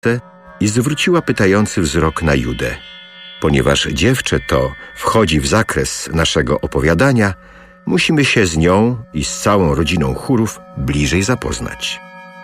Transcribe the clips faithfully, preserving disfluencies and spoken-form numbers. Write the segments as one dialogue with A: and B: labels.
A: i zwróciła pytający wzrok na Judę. Ponieważ dziewczę to wchodzi w zakres naszego opowiadania, musimy się z nią i z całą rodziną chórów bliżej zapoznać.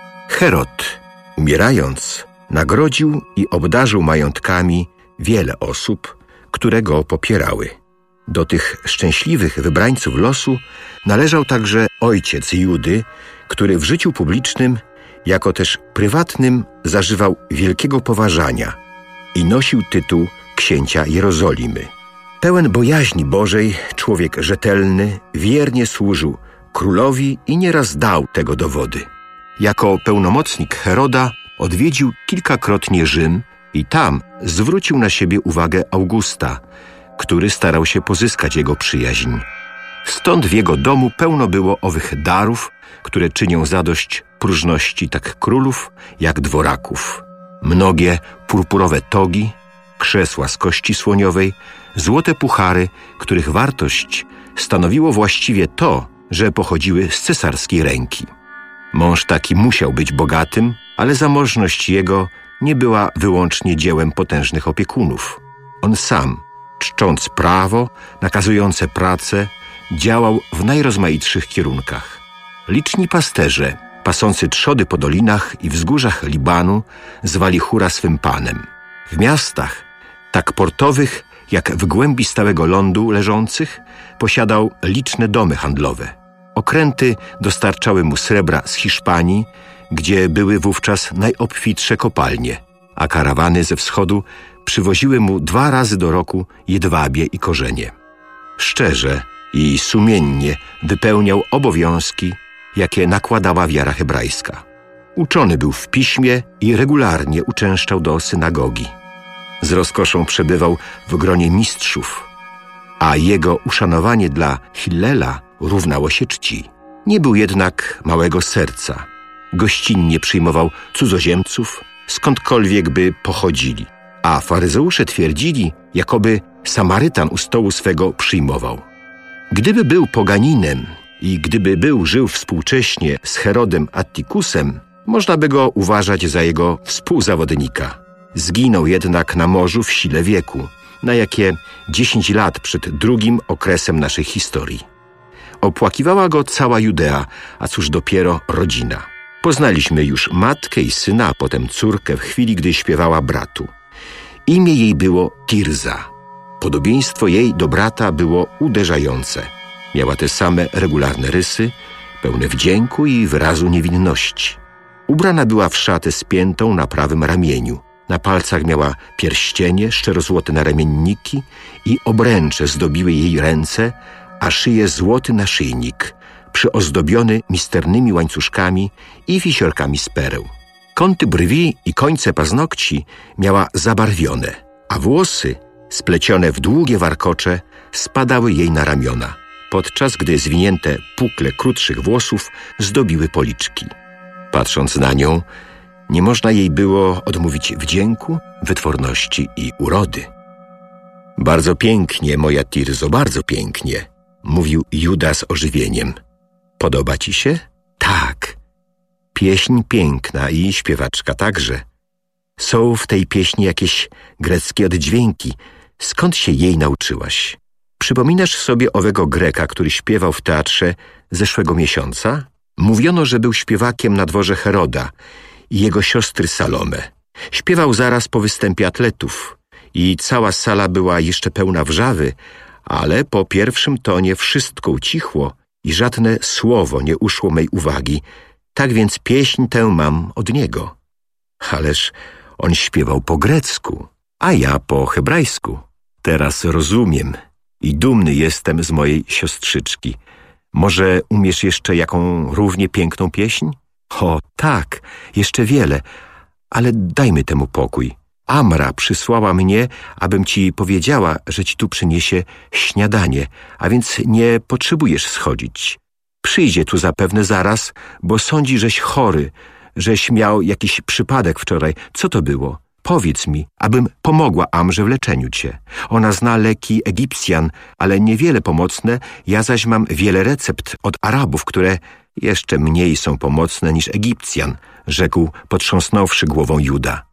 A: Herod, umierając, nagrodził i obdarzył majątkami wiele osób, które go popierały. Do tych szczęśliwych wybrańców losu należał także ojciec Judy, który w życiu publicznym, jako też prywatnym, zażywał wielkiego poważania i nosił tytuł księcia Jerozolimy. Pełen bojaźni Bożej, człowiek rzetelny, wiernie służył królowi i nieraz dał tego dowody. Jako pełnomocnik Heroda odwiedził kilkakrotnie Rzym i tam zwrócił na siebie uwagę Augusta, który starał się pozyskać jego przyjaźń. Stąd w jego domu pełno było owych darów, które czynią zadość próżności tak królów, jak dworaków. Mnogie purpurowe togi, krzesła z kości słoniowej, złote puchary, których wartość stanowiło właściwie to, że pochodziły z cesarskiej ręki. Mąż taki musiał być bogatym, ale zamożność jego nie była wyłącznie dziełem potężnych opiekunów. On sam, czcząc prawo, nakazujące pracę, działał w najrozmaitszych kierunkach. Liczni pasterze, pasący trzody po dolinach i wzgórzach Libanu, zwali hura swym panem. W miastach, tak portowych jak w głębi stałego lądu leżących, posiadał liczne domy handlowe. Okręty dostarczały mu srebra z Hiszpanii, gdzie były wówczas najobfitsze kopalnie, a karawany ze wschodu przywoziły mu dwa razy do roku jedwabie i korzenie. Szczerze i sumiennie wypełniał obowiązki, jakie nakładała wiara hebrajska. Uczony był w piśmie i regularnie uczęszczał do synagogi. Z rozkoszą przebywał w gronie mistrzów, a jego uszanowanie dla Hillela równało się czci. Nie był jednak małego serca. Gościnnie przyjmował cudzoziemców, skądkolwiek by pochodzili, a faryzeusze twierdzili, jakoby Samarytan u stołu swego przyjmował. Gdyby był poganinem i gdyby był żył współcześnie z Herodem Attikusem, można by go uważać za jego współzawodnika. Zginął jednak na morzu w sile wieku, na jakie dziesięć lat przed drugim okresem naszej historii. Opłakiwała go cała Judea, a cóż dopiero rodzina. Poznaliśmy już matkę i syna, a potem córkę w chwili, gdy śpiewała bratu. Imię jej było Tirza. Podobieństwo jej do brata było uderzające. Miała te same regularne rysy, pełne wdzięku i wyrazu niewinności. Ubrana była w szatę spiętą na prawym ramieniu. Na palcach miała pierścienie, szczerozłote naramienniki i obręcze zdobiły jej ręce, a szyję złoty naszyjnik, przyozdobiony misternymi łańcuszkami i wisiorkami z pereł. Kąty brwi i końce paznokci miała zabarwione, a włosy, splecione w długie warkocze, spadały jej na ramiona, podczas gdy zwinięte pukle krótszych włosów zdobiły policzki. Patrząc na nią, nie można jej było odmówić wdzięku, wytworności i urody. Bardzo pięknie, moja Tirzo, bardzo pięknie, mówił Juda z ożywieniem. Podoba ci się? Tak. Pieśń piękna i śpiewaczka także. Są w tej pieśni jakieś greckie oddźwięki. Skąd się jej nauczyłaś? Przypominasz sobie owego Greka, który śpiewał w teatrze zeszłego miesiąca? Mówiono, że był śpiewakiem na dworze Heroda i jego siostry Salome. Śpiewał zaraz po występie atletów i cała sala była jeszcze pełna wrzawy, ale po pierwszym tonie wszystko ucichło i żadne słowo nie uszło mej uwagi. Tak więc pieśń tę mam od niego. Ależ on śpiewał po grecku, a ja po hebrajsku. Teraz rozumiem i dumny jestem z mojej siostrzyczki. Może umiesz jeszcze jaką równie piękną pieśń? O, tak, jeszcze wiele, ale dajmy temu pokój. Amra przysłała mnie, abym ci powiedziała, że ci tu przyniesie śniadanie, a więc nie potrzebujesz schodzić. Przyjdzie tu zapewne zaraz, bo sądzi, żeś chory, żeś miał jakiś przypadek wczoraj. Co to było? Powiedz mi, abym pomogła Amrze w leczeniu cię. Ona zna leki Egipcjan, ale niewiele pomocne, ja zaś mam wiele recept od Arabów, które jeszcze mniej są pomocne niż Egipcjan, rzekł, potrząsnąwszy głową Juda.